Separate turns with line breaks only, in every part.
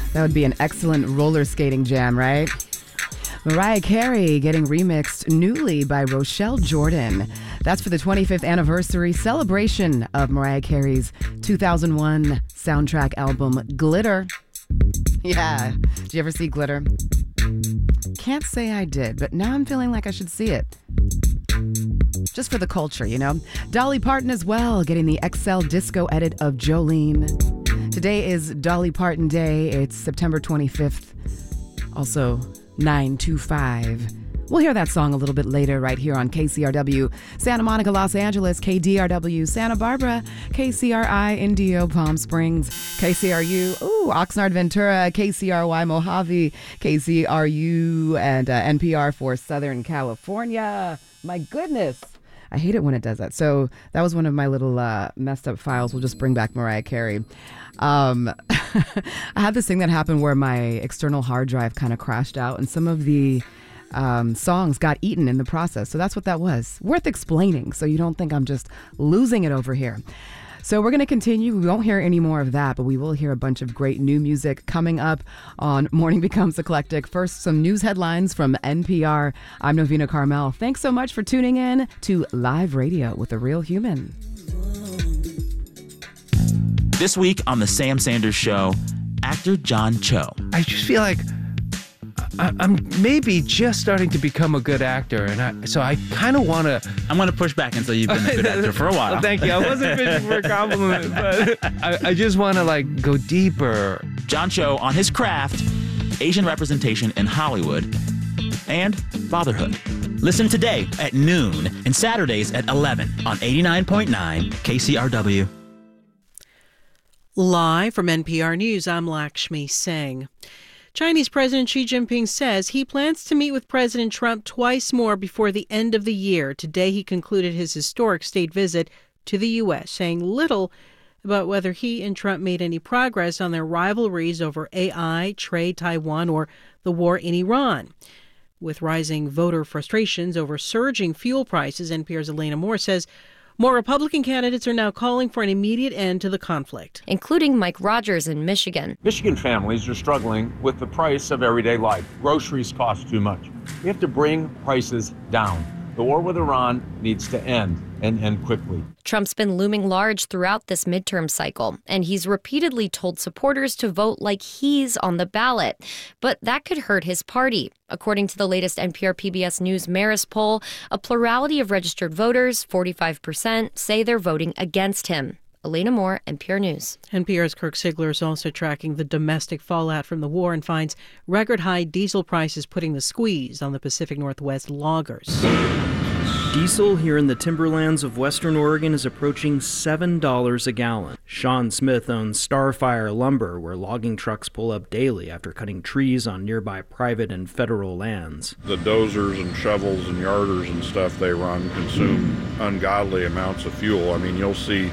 That would be an excellent roller skating jam, right? Mariah Carey getting remixed newly by Rochelle Jordan. That's for the 25th anniversary celebration of Mariah Carey's 2001 soundtrack album, Glitter. Yeah. Did you ever see Glitter? Can't say I did, but now I'm feeling like I should see it. Just for the culture, you know? Dolly Parton as well, getting the XL disco edit of Jolene. Today is Dolly Parton Day. It's September 25th. Also, 925. We'll hear that song a little bit later right here on KCRW, Santa Monica, Los Angeles, KDRW, Santa Barbara, KCRI, Indio, Palm Springs, KCRU, Oxnard, Ventura, KCRY, Mojave, KCRU, and NPR for Southern California. My goodness. I hate it when it does that. So that was one of my little messed up files. We'll just bring back Mariah Carey. I had this thing that happened where my external hard drive kind of crashed out and some of the songs got eaten in the process. So that's what that was. Worth explaining so you don't think I'm just losing it over here. So we're going to continue. We won't hear any more of that, but we will hear a bunch of great new music coming up on Morning Becomes Eclectic. First, some news headlines from NPR. I'm Novena Carmel. Thanks so much for tuning in to Live Radio with a Real Human.
This week on The Sam Sanders Show, actor John Cho.
I just feel like I'm maybe just starting to become a good actor, and so I kind of want to...
I'm going to push back and say you've been a good actor for a while.
Well, thank you. I wasn't fishing for a compliment, but I just want to, go deeper.
John Cho on his craft, Asian representation in Hollywood, and fatherhood. Listen today at noon and Saturdays at 11 on 89.9 KCRW.
Live from NPR News, I'm Lakshmi Singh. Chinese President Xi Jinping says he plans to meet with President Trump twice more before the end of the year. Today, he concluded his historic state visit to the U.S., saying little about whether he and Trump made any progress on their rivalries over AI, trade, Taiwan, or the war in Iran. With rising voter frustrations over surging fuel prices, NPR's Elena Moore says more Republican candidates are now calling for an immediate end to the conflict,
including Mike Rogers in Michigan.
Michigan families are struggling with the price of everyday life. Groceries cost too much. We have to bring prices down. The war with Iran needs to end, and end quickly.
Trump's been looming large throughout this midterm cycle, and he's repeatedly told supporters to vote like he's on the ballot. But that could hurt his party. According to the latest NPR PBS News Marist poll, a plurality of registered voters, 45%, say they're voting against him. Elena Moore, NPR News.
NPR's Kirk Sigler is also tracking the domestic fallout from the war and finds record-high diesel prices putting the squeeze on the Pacific Northwest loggers.
Diesel here in the timberlands of Western Oregon is approaching $7 a gallon. Sean Smith owns Starfire Lumber, where logging trucks pull up daily after cutting trees on nearby private and federal lands.
The dozers and shovels and yarders and stuff they run consume ungodly amounts of fuel. I mean, you'll see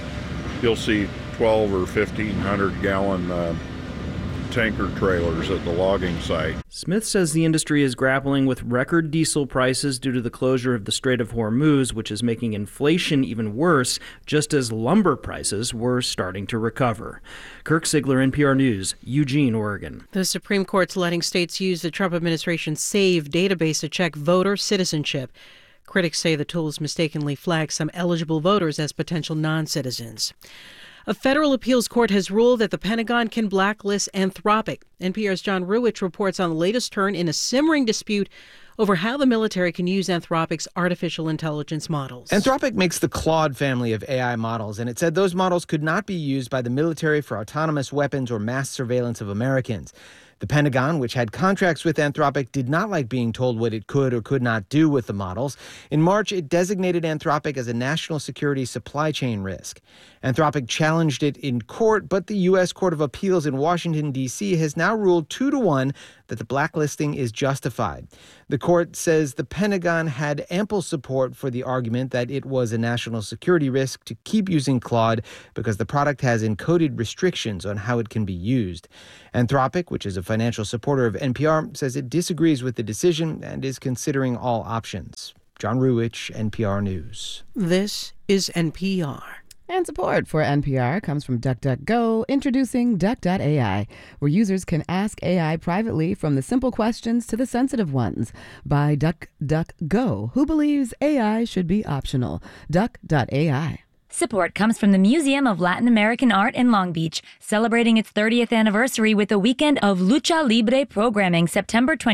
12 or 1,500 gallon tanker trailers at the logging site.
Smith says the industry is grappling with record diesel prices due to the closure of the Strait of Hormuz, which is making inflation even worse, just as lumber prices were starting to recover. Kirk Sigler, NPR News, Eugene, Oregon.
The Supreme Court's letting states use the Trump administration's SAVE database to check voter citizenship. Critics say the tools mistakenly flag some eligible voters as potential non-citizens. A federal appeals court has ruled that the Pentagon can blacklist Anthropic. NPR's John Ruwitch reports on the latest turn in a simmering dispute over how the military can use Anthropic's artificial intelligence models.
Anthropic makes the Claude family of AI models, and it said those models could not be used by the military for autonomous weapons or mass surveillance of Americans. The Pentagon, which had contracts with Anthropic, did not like being told what it could or could not do with the models. In March, it designated Anthropic as a national security supply chain risk. Anthropic challenged it in court, but the U.S. Court of Appeals in Washington, D.C. has now ruled 2-1 that the blacklisting is justified. The court says the Pentagon had ample support for the argument that it was a national security risk to keep using Claude because the product has encoded restrictions on how it can be used. Anthropic, which is a financial supporter of NPR, says it disagrees with the decision and is considering all options. John Ruwitch, NPR News.
This is NPR.
And support for NPR comes from DuckDuckGo, introducing Duck.ai, where users can ask AI privately from the simple questions to the sensitive ones. By DuckDuckGo, who believes AI should be optional. Duck.ai.
Support comes from the Museum of Latin American Art in Long Beach, celebrating its 30th anniversary with a weekend of Lucha Libre programming September 20.